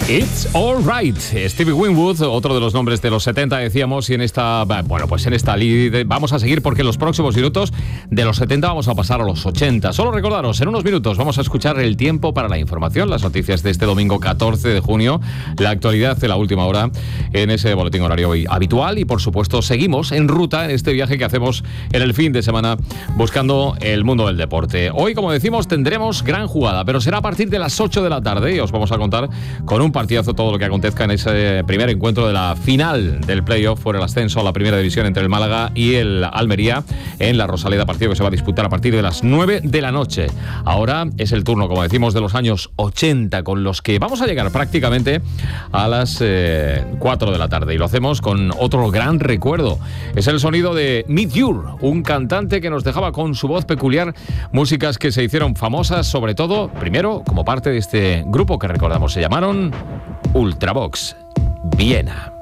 It's Alright, Stevie Winwood, otro de los nombres de los 70 decíamos, y en esta vamos a seguir porque en los próximos minutos de los 70 vamos a pasar a los 80. Solo recordaros, en unos minutos vamos a escuchar el tiempo para la información, las noticias de este domingo 14 de junio, la actualidad de la última hora en ese boletín horario habitual y por supuesto seguimos en ruta en este viaje que hacemos en el fin de semana buscando el mundo del deporte. Hoy, como decimos, tendremos gran jugada, pero será a partir de las 8 de la tarde y os vamos a contar con un partidazo todo lo que acontezca en ese primer encuentro de la final del playoff por el ascenso a la primera división entre el Málaga y el Almería en la Rosaleda, partido que se va a disputar a partir de las 9 de la noche. Ahora es el turno, como decimos, de los años 80, con los que vamos a llegar prácticamente a las 4 de la tarde y lo hacemos con otro gran recuerdo. Es el sonido de Meet Your, un cantante que nos dejaba con su voz peculiar músicas que se hicieron famosas, sobre todo, primero, como parte de este grupo que recordamos, se llamaron Ultravox, Viena.